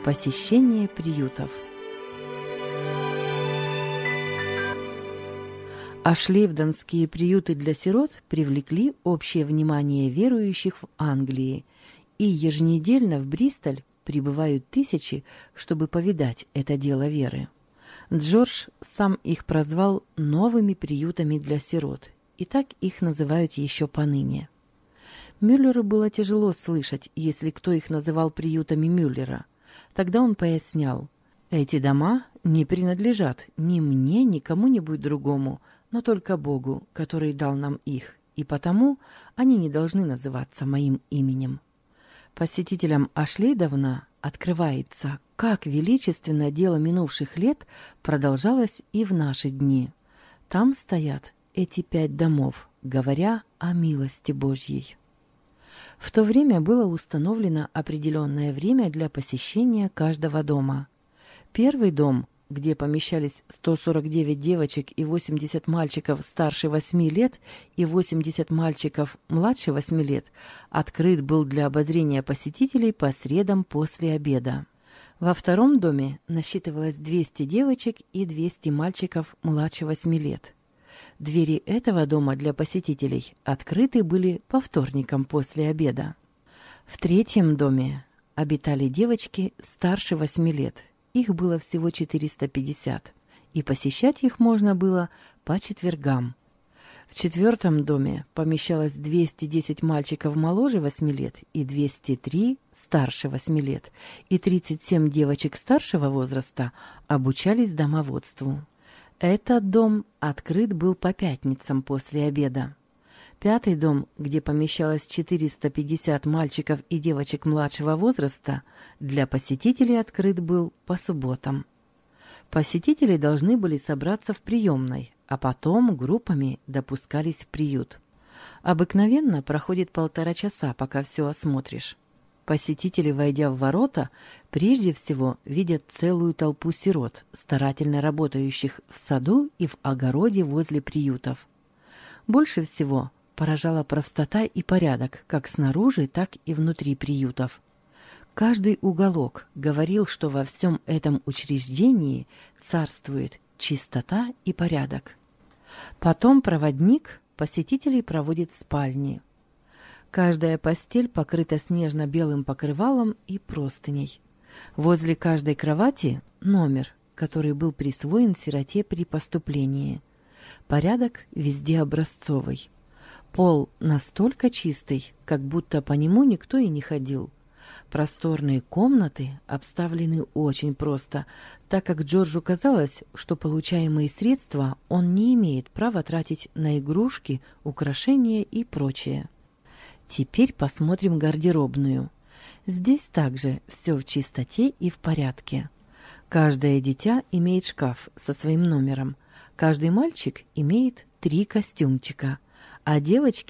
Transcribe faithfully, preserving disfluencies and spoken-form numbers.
Посещение приютов. Ашлейвденские приюты для сирот привлекли общее внимание верующих в Англии, и еженедельно в Бристоль прибывают тысячи, чтобы повидать это дело веры. Джордж сам их прозвал «новыми приютами для сирот», и так их называют еще поныне. Мюллеру было тяжело слышать, если кто их называл приютами Мюллера. Тогда он пояснял: «Эти дома не принадлежат ни мне, ни кому-нибудь другому, но только Богу, который дал нам их, и потому они не должны называться моим именем». Посетителям Ашлейдовна открывается, как величественно дело минувших лет продолжалось и в наши дни. Там стоят эти пять домов, говоря о милости Божьей. В то время было установлено определенное время для посещения каждого дома. Первый дом, где помещались сто сорок девять девочек и восемьдесят мальчиков старше восьми лет и восемьдесят мальчиков младше восьми лет, открыт был для обозрения посетителей по средам после обеда. Во втором доме насчитывалось двести девочек и двести мальчиков младше восьми лет. Двери этого дома для посетителей открыты были по вторникам после обеда. В третьем доме обитали девочки старше восьми лет. Их было всего четыреста пятьдесят, и посещать их можно было по четвергам. В четвертом доме помещалось двести десять мальчиков моложе восьми лет и двести три старше восьми лет, и тридцать семь девочек старшего возраста обучались домоводству. Этот дом открыт был по пятницам после обеда. Пятый дом, где помещалось четыреста пятьдесят мальчиков и девочек младшего возраста, для посетителей открыт был по субботам. Посетители должны были собраться в приемной, а потом группами допускались в приют. Обыкновенно проходит полтора часа, пока все осмотришь. Посетители, войдя в ворота, прежде всего видят целую толпу сирот, старательно работающих в саду и в огороде возле приютов. Больше всего поражала простота и порядок как снаружи, так и внутри приютов. Каждый уголок говорил, что во всем этом учреждении царствует чистота и порядок. Потом проводник посетителей проводит в спальни. Каждая постель покрыта снежно-белым покрывалом и простыней. Возле каждой кровати номер, который был присвоен сироте при поступлении. Порядок везде образцовый. Пол настолько чистый, как будто по нему никто и не ходил. Просторные комнаты обставлены очень просто, так как Джорджу казалось, что получаемые средства он не имеет права тратить на игрушки, украшения и прочее. Теперь посмотрим гардеробную. Здесь также все в чистоте и в порядке. Каждое дитя имеет шкаф со своим номером. Каждый мальчик имеет три костюмчика, а девочки